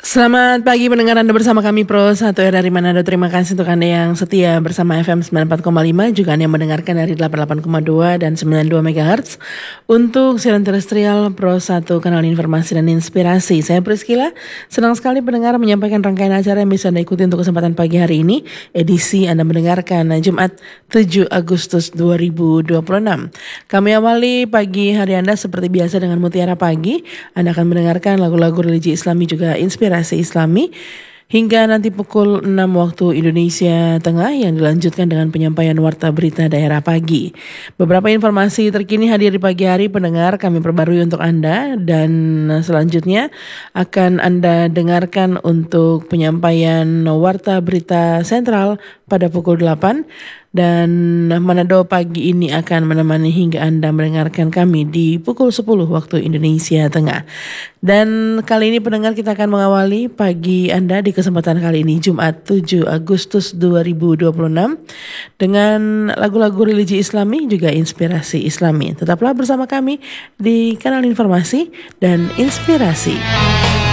Selamat pagi pendengar, Anda bersama kami Pro 1 dari Manado. Terima kasih untuk Anda yang setia bersama FM 94,5, juga Anda yang mendengarkan dari 88,2 dan 92 MHz untuk siaran terestrial Pro 1, kanal informasi dan inspirasi. Saya Priscila, senang sekali pendengar menyampaikan rangkaian acara yang bisa Anda ikuti untuk kesempatan pagi hari ini, edisi Anda mendengarkan Jumat 7 Agustus 2026. Kami awali pagi hari Anda seperti biasa dengan Mutiara Pagi. Anda akan mendengarkan lagu-lagu religi Islami juga inspirasi Islami hingga nanti pukul 6 waktu Indonesia Tengah yang dilanjutkan dengan penyampaian warta berita daerah pagi. Beberapa informasi terkini hadir di pagi hari pendengar kami perbarui untuk Anda, dan selanjutnya akan Anda dengarkan untuk penyampaian warta berita sentral pada pukul 8. Dan Manado pagi ini akan menemani hingga Anda mendengarkan kami di pukul 10 waktu Indonesia Tengah. Dan kali ini pendengar kita akan mengawali pagi Anda di kesempatan kali ini Jumat 7 Agustus 2026 dengan lagu-lagu religi Islami juga inspirasi Islami. Tetaplah bersama kami di kanal informasi dan inspirasi.